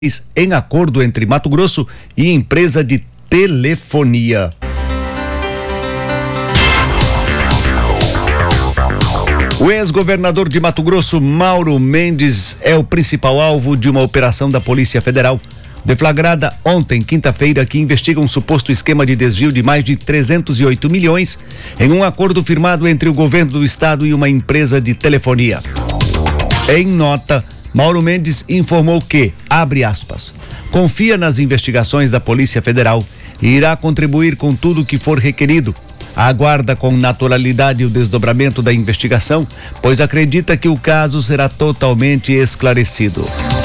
em acordo entre Mato Grosso e empresa de telefonia. O ex-governador de Mato Grosso, Mauro Mendes, é o principal alvo de uma operação da Polícia Federal, deflagrada ontem, quinta-feira, que investiga um suposto esquema de desvio de mais de 308 milhões em um acordo firmado entre o governo do estado e uma empresa de telefonia. Em nota, Mauro Mendes informou que, abre aspas, confia nas investigações da Polícia Federal e irá contribuir com tudo o que for requerido. Aguarda com naturalidade o desdobramento da investigação, pois acredita que o caso será totalmente esclarecido.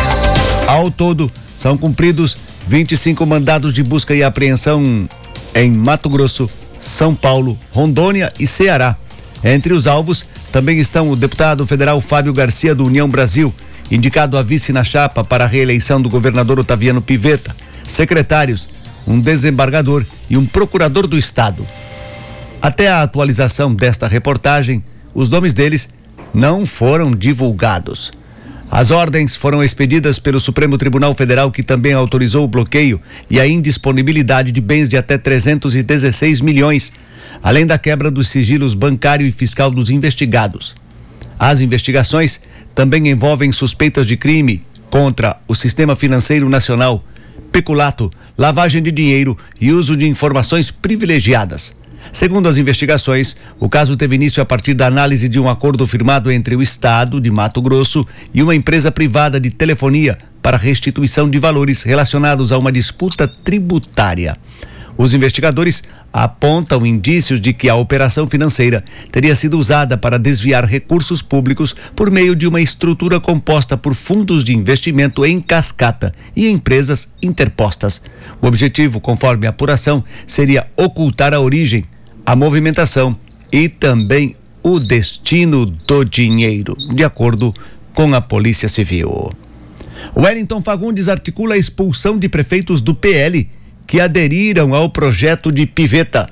Ao todo, são cumpridos 25 mandados de busca e apreensão em Mato Grosso, São Paulo, Rondônia e Ceará. Entre os alvos também estão o deputado federal Fábio Garcia, do União Brasil, indicado a vice na chapa para a reeleição do governador Otaviano Pivetta, secretários, um desembargador e um procurador do estado. Até a atualização desta reportagem, os nomes deles não foram divulgados. As ordens foram expedidas pelo Supremo Tribunal Federal, que também autorizou o bloqueio e a indisponibilidade de bens de até 316 milhões, além da quebra dos sigilos bancário e fiscal dos investigados. As investigações também envolvem suspeitas de crime contra o Sistema Financeiro Nacional, peculato, lavagem de dinheiro e uso de informações privilegiadas. Segundo as investigações, o caso teve início a partir da análise de um acordo firmado entre o Estado de Mato Grosso e uma empresa privada de telefonia para restituição de valores relacionados a uma disputa tributária. Os investigadores apontam indícios de que a operação financeira teria sido usada para desviar recursos públicos por meio de uma estrutura composta por fundos de investimento em cascata e empresas interpostas. O objetivo, conforme a apuração, seria ocultar a origem, a movimentação e também o destino do dinheiro, de acordo com a Polícia Civil. Wellington Fagundes articula a expulsão de prefeitos do PL que aderiram ao projeto de Pivetta.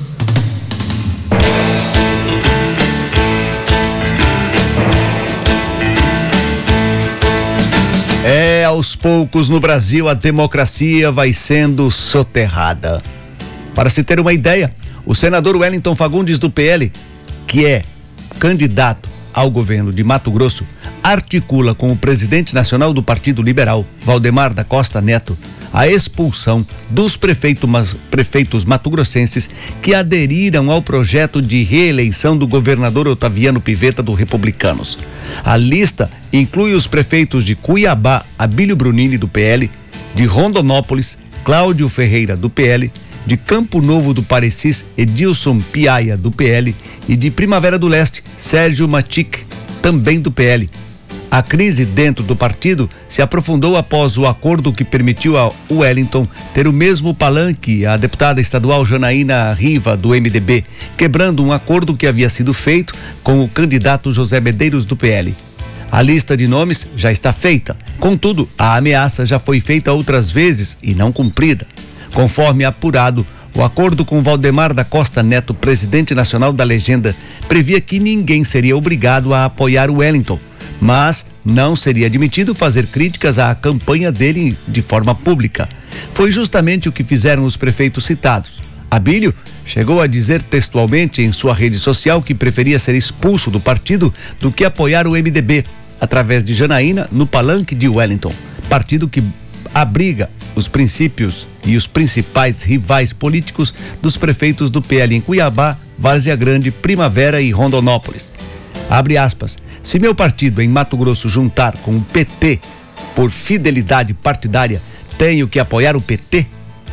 Aos poucos no Brasil a democracia vai sendo soterrada. Para se ter uma ideia, o senador Wellington Fagundes do PL, que é candidato ao governo de Mato Grosso, articula com o presidente nacional do Partido Liberal, Valdemar da Costa Neto, a expulsão dos prefeitos matogrossenses que aderiram ao projeto de reeleição do governador Otaviano Pivetta do Republicanos. A lista inclui os prefeitos de Cuiabá, Abílio Brunini do PL, de Rondonópolis, Cláudio Ferreira do PL, de Campo Novo do Parecis, Edilson Piaia do PL e de Primavera do Leste, Sérgio Matic, também do PL. A crise dentro do partido se aprofundou após o acordo que permitiu a Wellington ter o mesmo palanque a deputada estadual Janaína Riva, do MDB, quebrando um acordo que havia sido feito com o candidato José Medeiros, do PL. A lista de nomes já está feita, contudo, a ameaça já foi feita outras vezes e não cumprida. Conforme apurado, o acordo com Valdemar da Costa Neto, presidente nacional da legenda, previa que ninguém seria obrigado a apoiar o Wellington, mas não seria admitido fazer críticas à campanha dele de forma pública. Foi justamente o que fizeram os prefeitos citados. Abílio chegou a dizer textualmente em sua rede social que preferia ser expulso do partido do que apoiar o MDB, através de Janaína, no palanque de Wellington, partido que abriga os princípios e os principais rivais políticos dos prefeitos do PL em Cuiabá, Várzea Grande, Primavera e Rondonópolis. Abre aspas, se meu partido em Mato Grosso juntar com o PT por fidelidade partidária, tenho que apoiar o PT?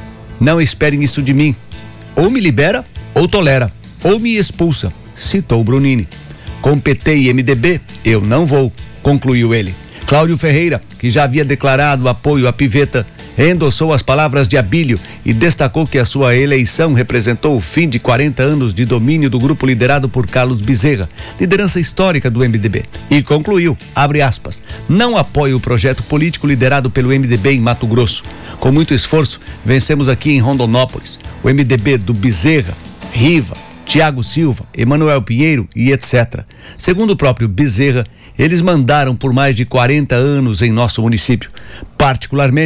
Não esperem isso de mim. Ou me libera, ou tolera, ou me expulsa, citou Brunini. Com PT e MDB, eu não vou, concluiu ele. Cláudio Ferreira, que já havia declarado apoio a Pivetta, endossou as palavras de Abílio e destacou que a sua eleição representou o fim de 40 anos de domínio do grupo liderado por Carlos Bezerra, liderança histórica do MDB. E concluiu, abre aspas, não apoio o projeto político liderado pelo MDB em Mato Grosso. Com muito esforço, vencemos aqui em Rondonópolis. O MDB do Bezerra, Riva, Tiago Silva, Emanuel Pinheiro e etc. Segundo o próprio Bezerra, eles mandaram por mais de 40 anos em nosso município. Particularmente,